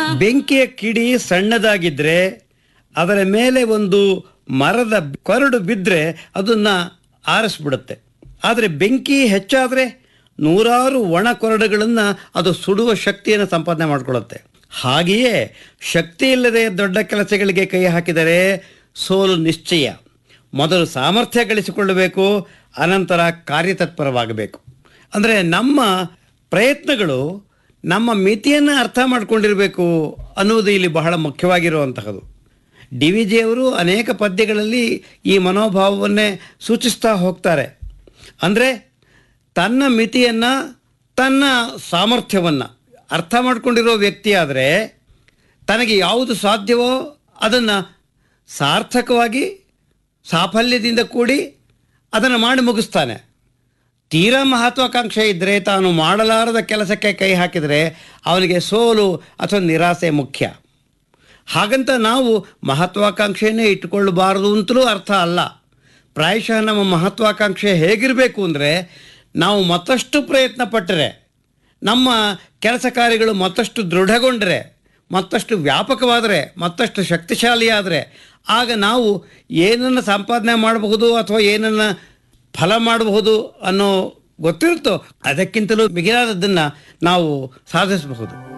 ಬೆಂಕಿಯ ಕಿಡಿ ಸಣ್ಣದಾಗಿದ್ರೆ ಅದರ ಮೇಲೆ ಒಂದು ಮರದ ಕೊರಡು ಬಿದ್ದರೆ ಅದನ್ನ ಆರಿಸ್ಬಿಡುತ್ತೆ. ಆದರೆ ಬೆಂಕಿ ಹೆಚ್ಚಾದರೆ ನೂರಾರು ಒಣ ಕೊರಡುಗಳನ್ನು ಅದು ಸುಡುವ ಶಕ್ತಿಯನ್ನು ಸಂಪಾದನೆ ಮಾಡಿಕೊಳ್ಳುತ್ತೆ. ಹಾಗೆಯೇ ಶಕ್ತಿ ಇಲ್ಲದೆ ದೊಡ್ಡ ಕೆಲಸಗಳಿಗೆ ಕೈ ಹಾಕಿದರೆ ಸೋಲು ನಿಶ್ಚಯ. ಮೊದಲು ಸಾಮರ್ಥ್ಯ ಗಳಿಸಿಕೊಳ್ಳಬೇಕು, ಅನಂತರ ಕಾರ್ಯತತ್ಪರವಾಗಬೇಕು. ಅಂದರೆ ನಮ್ಮ ಪ್ರಯತ್ನಗಳು ನಮ್ಮ ಮಿತಿಯನ್ನು ಅರ್ಥ ಮಾಡಿಕೊಂಡಿರಬೇಕು ಅನ್ನುವುದು ಇಲ್ಲಿ ಬಹಳ ಮುಖ್ಯವಾಗಿರುವಂತಹದ್ದು. ಡಿ ವಿ ಜಿಯವರು ಅನೇಕ ಪದ್ಯಗಳಲ್ಲಿ ಈ ಮನೋಭಾವವನ್ನೇ ಸೂಚಿಸ್ತಾ ಹೋಗ್ತಾರೆ. ಅಂದರೆ ತನ್ನ ಮಿತಿಯನ್ನು, ತನ್ನ ಸಾಮರ್ಥ್ಯವನ್ನು ಅರ್ಥ ಮಾಡಿಕೊಂಡಿರೋ ವ್ಯಕ್ತಿಯಾದರೆ ತನಗೆ ಯಾವುದು ಸಾಧ್ಯವೋ ಅದನ್ನು ಸಾರ್ಥಕವಾಗಿ ಸಾಫಲ್ಯದಿಂದ ಕೂಡಿ ಅದನ್ನು ಮಾಡಿ ಮುಗಿಸ್ತಾನೆ. ತೀರಾ ಮಹತ್ವಾಕಾಂಕ್ಷೆ ಇದ್ದರೆ ತಾನು ಮಾಡಲಾರದ ಕೆಲಸಕ್ಕೆ ಕೈ ಹಾಕಿದರೆ ಅವನಿಗೆ ಸೋಲು ಅಥವಾ ನಿರಾಸೆ ಮುಖ್ಯ. ಹಾಗಂತ ನಾವು ಮಹತ್ವಾಕಾಂಕ್ಷೆಯನ್ನೇ ಇಟ್ಟುಕೊಳ್ಳಬಾರದು ಅಂತಲೂ ಅರ್ಥ ಅಲ್ಲ. ಪ್ರಾಯಶಃ ನಮ್ಮ ಮಹತ್ವಾಕಾಂಕ್ಷೆ ಹೇಗಿರಬೇಕು ಅಂದರೆ, ನಾವು ಮತ್ತಷ್ಟು ಪ್ರಯತ್ನ ಪಟ್ಟರೆ, ನಮ್ಮ ಕೆಲಸ ಕಾರ್ಯಗಳು ಮತ್ತಷ್ಟು ದೃಢಗೊಂಡರೆ, ಮತ್ತಷ್ಟು ವ್ಯಾಪಕವಾದರೆ, ಮತ್ತಷ್ಟು ಶಕ್ತಿಶಾಲಿಯಾದರೆ ಆಗ ನಾವು ಏನನ್ನು ಸಂಪಾದನೆ ಮಾಡಬಹುದು ಅಥವಾ ಏನನ್ನು ಫಲ ಮಾಡಬಹುದು ಅನ್ನೋ ಗೊತ್ತಿರುತ್ತೋ ಅದಕ್ಕಿಂತಲೂ ಮಿಗಿಲಾದದ್ದನ್ನು ನಾವು ಸಾಧಿಸಬಹುದು.